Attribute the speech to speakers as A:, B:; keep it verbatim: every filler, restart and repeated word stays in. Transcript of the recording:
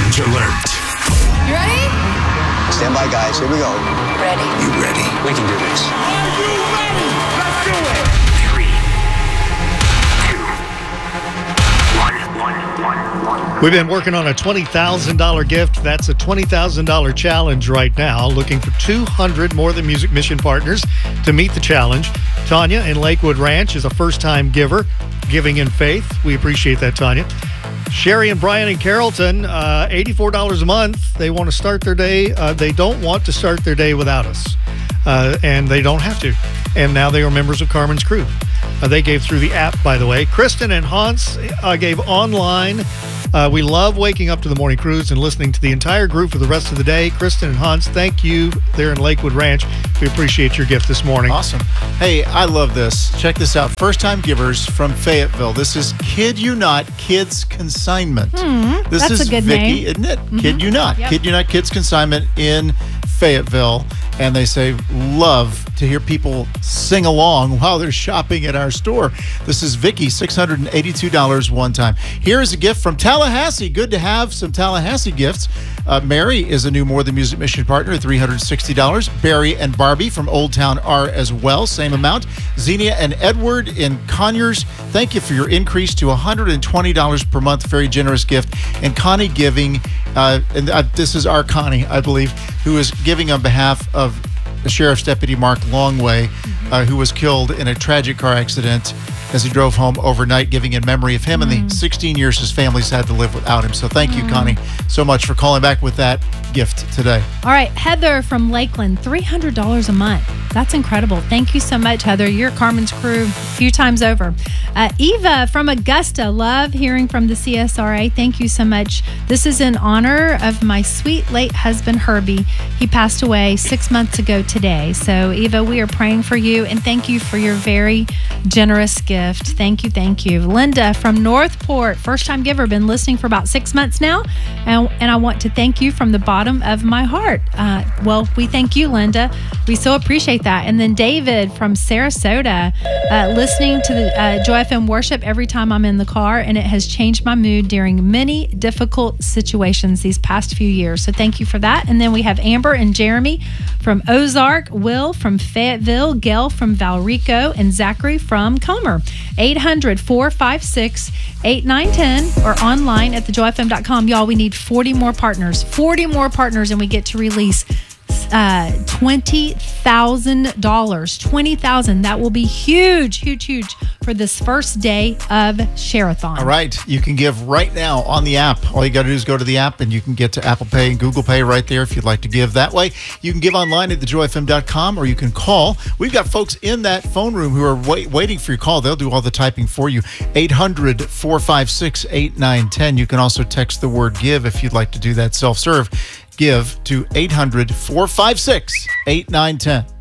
A: Challenge alert.
B: You ready?
C: Stand by, guys. Here we go.
B: Ready.
A: You ready?
C: We can do this.
A: Are you ready? Let's do it. Three, two, one, one, one, one.
D: We've been working on a twenty thousand dollars gift. That's a twenty thousand dollars challenge right now. Looking for two hundred More Than Music Mission partners to meet the challenge. Tanya in Lakewood Ranch is a first-time giver, giving in faith. We appreciate that, Tanya. Sherry and Brian in Carrollton, uh, eighty-four dollars a month. They want to start their day. Uh, they don't want to start their day without us. Uh, and they don't have to. And now they are members of Carmen's crew. Uh, they gave through the app, by the way. Kristen and Hans uh, gave online. Uh, we love waking up to the morning cruise and listening to the entire group for the rest of the day. Kristen and Hans, thank you. They're in Lakewood Ranch. We appreciate your gift this morning.
E: Awesome. Hey, I love this. Check this out. First-time givers from Fayetteville. This is Kid You Not Kids Consignment.
F: Mm,
E: this
F: that's
E: is
F: a good
E: Vicky,
F: name.
E: isn't it?
F: Mm-hmm.
E: Kid You Not.
F: Yep.
E: Kid You Not Kids Consignment in Fayetteville. And they say, love to hear people sing along while they're shopping at our store. This is Vicky, six hundred eighty-two dollars one time. Here is a gift from Tallahassee. Good to have some Tallahassee gifts. Uh, Mary is a new More Than Music Mission partner, three hundred sixty dollars. Barry and Barbie from Old Town are as well, same amount. Xenia and Edward in Conyers, thank you for your increase to one hundred twenty dollars per month. Very generous gift. And Connie giving, uh, and uh, this is our Connie, I believe, who is giving on behalf of Sheriff's Deputy Mark Longway, mm-hmm. uh, who was killed in a tragic car accident as he drove home overnight, giving in memory of him mm. and the sixteen years his family's had to live without him. So thank mm. you, Connie, so much for calling back with that gift today.
F: All right, Heather from Lakeland, three hundred dollars a month. That's incredible. Thank you so much, Heather. You're Carmen's crew a few times over. Uh, Eva from Augusta, love hearing from the C S R A. Thank you so much. This is in honor of my sweet late husband, Herbie. He passed away six months ago today. So, Eva, we are praying for you, and thank you for your very generous gift. Thank you, thank you. Linda from Northport, first-time giver, been listening for about six months now, and, and I want to thank you from the bottom of my heart. Uh, well, we thank you, Linda. We so appreciate that. And then David from Sarasota, uh, listening to the uh, Joy F M worship every time I'm in the car, and it has changed my mood during many difficult situations these past few years. So thank you for that. And then we have Amber and Jeremy from Ozark, Will from Fayetteville, Gail from Valrico, and Zachary from Comer. eight hundred, four five six, eight nine one zero or online at the joy f m dot com. Y'all, we need forty more partners. forty more partners, and we get to release uh, twenty thousand dollars. twenty thousand dollars. That will be huge, huge, huge for this first day of Share-a-thon.
E: All right. You can give right now on the app. All you got to do is go to the app, and you can get to Apple Pay and Google Pay right there if you'd like to give that way. You can give online at the joy f m dot com, or you can call. We've got folks in that phone room who are wait, waiting for your call. They'll do all the typing for you. eight hundred, four five six, eight nine one zero. You can also text the word GIVE if you'd like to do that self-serve. Give to eight hundred, four five six, eight nine one zero.